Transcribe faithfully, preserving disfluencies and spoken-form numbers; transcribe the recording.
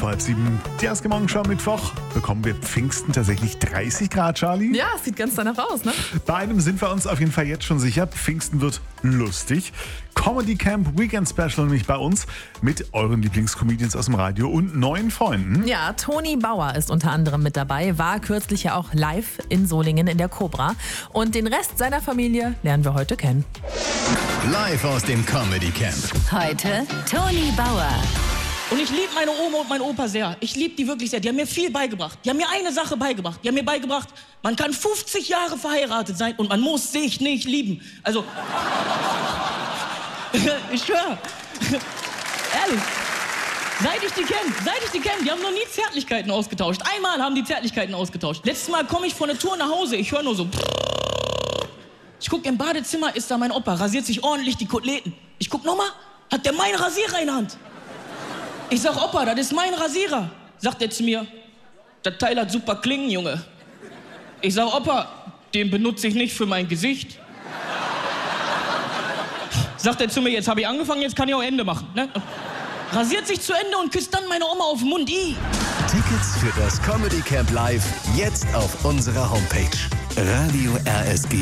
vor halb sieben. Die erste Morgenschau am Mittwoch. Bekommen wir Pfingsten tatsächlich dreißig Grad, Charlie? Ja, es sieht ganz danach aus, ne? Bei einem sind wir uns auf jeden Fall jetzt schon sicher. Pfingsten wird lustig. Comedy Camp Weekend Special nämlich bei uns mit euren Lieblingscomedians aus dem Radio und neuen Freunden. Ja, Toni Bauer ist unter anderem mit dabei, war kürzlich ja auch live in Solingen in der Cobra. Und den Rest seiner Familie lernen wir heute kennen. Live aus dem Comedy Camp. Heute Toni Bauer. Und ich liebe meine Oma und meinen Opa sehr. Ich liebe die wirklich sehr. Die haben mir viel beigebracht. Die haben mir eine Sache beigebracht. Die haben mir beigebracht, man kann fünfzig Jahre verheiratet sein und man muss sich nicht lieben. Also, ich schwöre. Ehrlich. Seit ich die kenne, seit ich die kenne, die haben noch nie Zärtlichkeiten ausgetauscht. Einmal haben die Zärtlichkeiten ausgetauscht. Letztes Mal komme ich von der Tour nach Hause, ich höre nur so. Ich guck im Badezimmer, ist da mein Opa, rasiert sich ordentlich die Koteletten. Ich guck nochmal, hat der meinen Rasierer in der Hand. Ich sag, Opa, das ist mein Rasierer. Sagt er zu mir, das Teil hat super Klingen, Junge. Ich sag, Opa, den benutze ich nicht für mein Gesicht. Sagt er zu mir, jetzt habe ich angefangen, jetzt kann ich auch Ende machen. Ne? Rasiert sich zu Ende und küsst dann meine Oma auf den Mund. I. Tickets für das Comedy Camp Live jetzt auf unserer Homepage radio r s g